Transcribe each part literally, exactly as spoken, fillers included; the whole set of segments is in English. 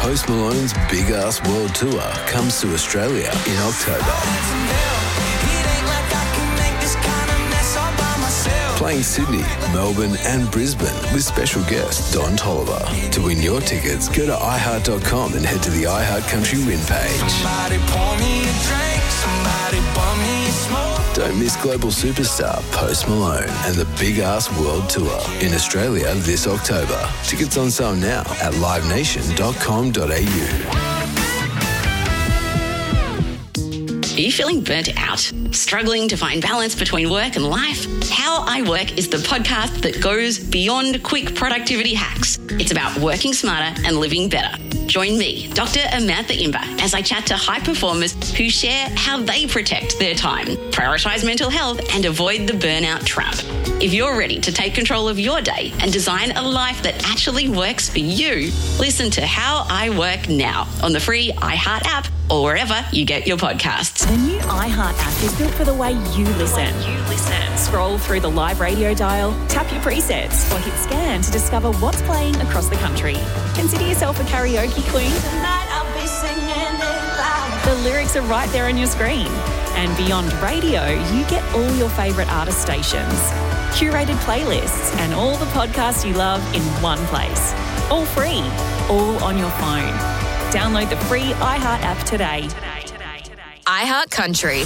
Post Malone's Big Ass World Tour comes to Australia in October. Playing Sydney, Melbourne and Brisbane with special guest Don Tolliver. To win your tickets, go to i heart dot com and head to the iHeart Country win page. Somebody pour me a drink, somebody pour me a smoke. Don't miss global superstar Post Malone and the Big Ass World Tour in Australia this October. Tickets on sale now at live nation dot com dot a u. Are you feeling burnt out? Struggling to find balance between work and life? How I Work is the podcast that goes beyond quick productivity hacks. It's about working smarter and living better. Join me, Doctor Amantha Imber, as I chat to high performers who share how they protect their time, prioritise mental health and avoid the burnout trap. If you're ready to take control of your day and design a life that actually works for you, listen to How I Work now on the free iHeart app or wherever you get your podcasts. The new iHeart app is built for the way you listen. You listen. Scroll through the live radio dial, tap your presets, or hit scan to discover what's playing across the country. Consider yourself a karaoke queen. Tonight I'll be singing it loud. The lyrics are right there on your screen. And beyond radio, you get all your favourite artist stations, curated playlists, and all the podcasts you love in one place. All free, all on your phone. Download the free iHeart app today. iHeart Country.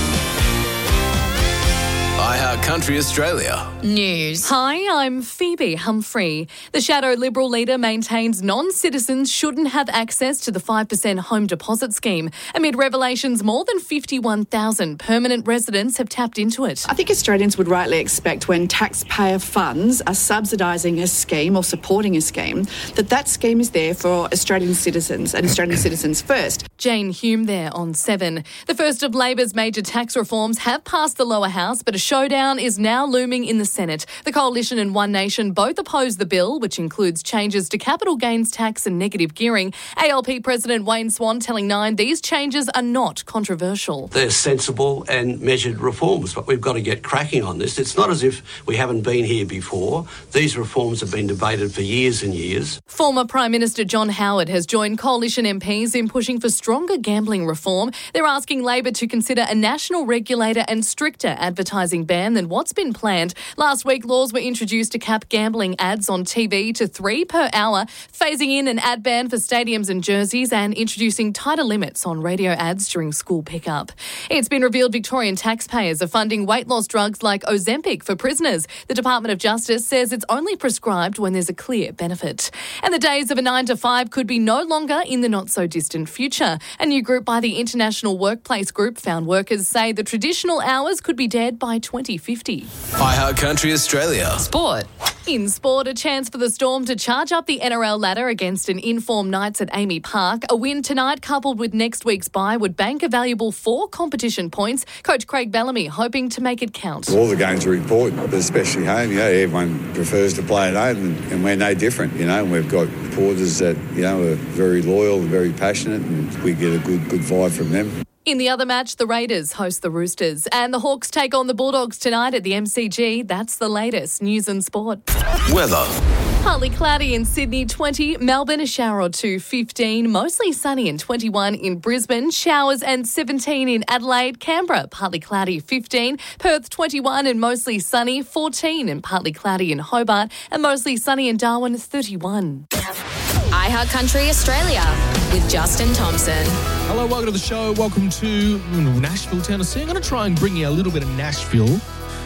iHeart Country Australia. News. Hi, I'm Phoebe Humphrey. The shadow Liberal leader maintains non-citizens shouldn't have access to the five percent home deposit scheme amid revelations more than fifty-one thousand permanent residents have tapped into it. I think Australians would rightly expect when taxpayer funds are subsidising a scheme or supporting a scheme, that that scheme is there for Australian citizens and Australian citizens first. Jane Hume there on seven. The first of Labor's major tax reforms have passed the lower house, but a showdown is now looming in the Senate. The Coalition and One Nation both oppose the bill, which includes changes to capital gains tax and negative gearing. A L P President Wayne Swan telling Nine these changes are not controversial. They're sensible and measured reforms, but we've got to get cracking on this. It's not as if we haven't been here before. These reforms have been debated for years and years. Former Prime Minister John Howard has joined Coalition M Ps in pushing for stronger gambling reform. They're asking Labor to consider a national regulator and stricter advertising ban than what's been planned. Last week, laws were introduced to cap gambling ads on T V to three per hour, phasing in an ad ban for stadiums and jerseys and introducing tighter limits on radio ads during school pickup. It's been revealed Victorian taxpayers are funding weight loss drugs like Ozempic for prisoners. The Department of Justice says it's only prescribed when there's a clear benefit. And the days of a nine to five could be no longer in the not-so-distant future. A new group by the International Workplace Group found workers say the traditional hours could be dead by twenty fifty. iHeart Country Australia. Sport. In sport, a chance for the Storm to charge up the N R L ladder against an in-form Knights at Amy Park. A win tonight coupled with next week's bye would bank a valuable four competition points. Coach Craig Bellamy hoping to make it count. All the games are important, but especially home. You know, everyone prefers to play at home, and, and we're no different. You know, and we've got supporters that you know are very loyal and very passionate, and we get a good good vibe from them. In the other match, the Raiders host the Roosters and the Hawks take on the Bulldogs tonight at the M C G. That's the latest news and sport. Weather. Partly cloudy in Sydney, twenty. Melbourne, a shower or two, fifteen. Mostly sunny and twenty-one in Brisbane. Showers and seventeen in Adelaide. Canberra, partly cloudy, fifteen. Perth, twenty-one and mostly sunny, fourteen. And partly cloudy in Hobart and mostly sunny in Darwin, thirty-one. iHeart Country Australia with Justin Thompson. Hello, welcome to the show. Welcome to Nashville, Tennessee. I'm going to try and bring you a little bit of Nashville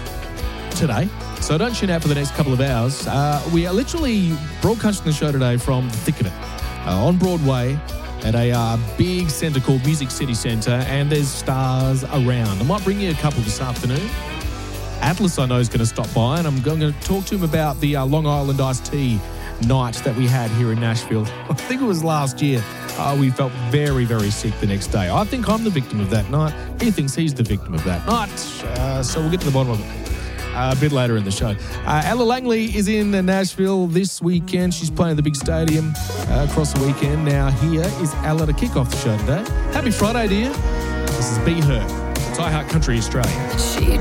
today, so don't tune out for the next couple of hours. Uh, we are literally broadcasting the show today from the thick of it, uh, on Broadway at a uh, big centre called Music City Centre, and there's stars around. I might bring you a couple this afternoon. Atlas, I know, is going to stop by, and I'm going to talk to him about the uh, Long Island iced tea night that we had here in Nashville. I think it was last year. Uh, we felt very, very sick the next day. I think I'm the victim of that night. He thinks he's the victim of that night. Uh, so we'll get to the bottom of it uh, a bit later in the show. Uh, Ella Langley is in Nashville this weekend. She's playing at the big stadium uh, across the weekend. Now here is Ella to kick off the show today. Happy Friday, dear. This is Be Her. It's iHeart Country Australia. She